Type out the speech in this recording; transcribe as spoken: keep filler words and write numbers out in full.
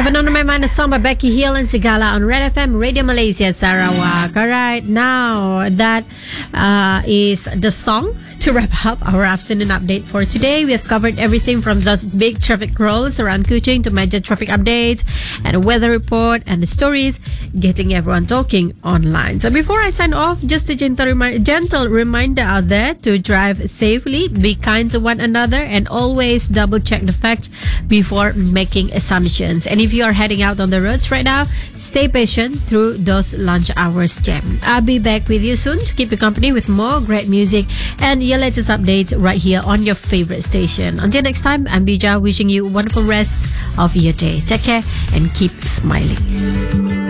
Having on my mind a song by Becky Hill and Sigala on Red F M, Radio Malaysia, Sarawak. All right, now that uh, is the song to wrap up our afternoon update for today. We have covered everything from those big traffic rolls around Kuching to major traffic updates and a weather report and the stories getting everyone talking online. So before I sign off, just a gentle, remi- gentle reminder out there to drive safely, be kind to one another, and always double check the facts before making assumptions. And if you are heading out on the roads right now, stay patient through those lunch hours jam. I'll be back with you soon to keep you company with more great music and your latest updates right here on your favorite station. Until next time, I'm Bija, wishing you a wonderful rest of your day. Take care and keep smiling.